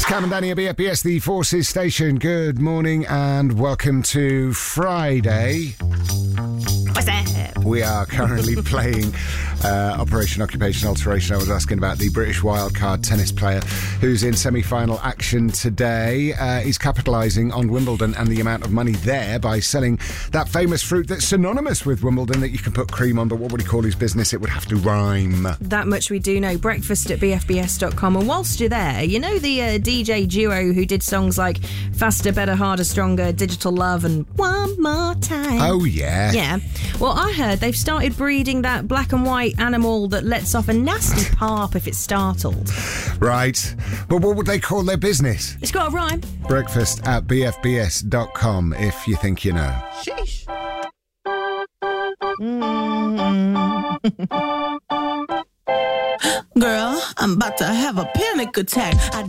Cam and Danny at BFBS, the Forces Station. Good morning and welcome to Friday. What's that? We are currently playing Operation Occupation Alteration. I was asking about the British wildcard tennis player who's in semi-final action today. He's capitalising on Wimbledon and the amount of money there by selling that famous fruit that's synonymous with Wimbledon that you can put cream on, but what would he call his business? It would have to rhyme. That much we do know. Breakfast at bfbs.com. And whilst you're there, you know the DJ duo who did songs like Faster, Better, Harder, Stronger, Digital Love and One More Time? Oh, yeah. Yeah. Well, I heard they've started breeding that black and white animal that lets off a nasty parp if it's startled. Right. But what would they call their business? It's got a rhyme. Breakfast at bfbs.com if you think you know. Sheesh. Girl, I'm about to have a panic attack.